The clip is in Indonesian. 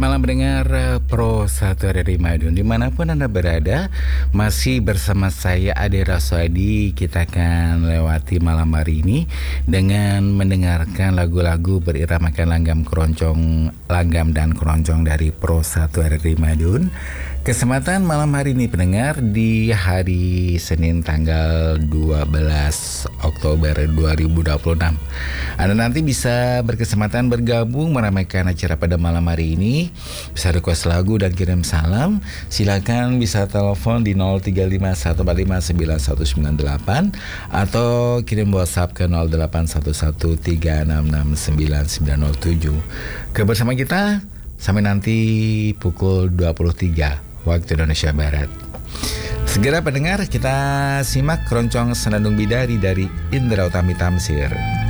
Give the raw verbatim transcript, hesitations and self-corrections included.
malam mendengar eh, Pro satu dari Madiun. Dimanapun Anda berada, masih bersama saya Ade Raswadi. Kita akan lewati malam hari ini dengan mendengarkan lagu-lagu beriramakan langgam keroncong, langgam dan keroncong dari Pro satu dari Madiun. Kesempatan malam hari ini pendengar di hari Senin tanggal dua belas Oktober dua ribu dua puluh enam. Anda nanti bisa berkesempatan bergabung meramaikan acara pada malam hari ini. Bisa request lagu dan kirim salam. Silakan bisa telepon di nol tiga lima satu empat lima sembilan satu sembilan delapan atau kirim WhatsApp ke nol delapan satu satu tiga enam enam sembilan sembilan nol tujuh. Kebersama kita sampai nanti pukul dua puluh tiga waktu Indonesia Barat. Segera pendengar, kita simak keroncong Senandung Bidari dari Indra Utami Tamsir.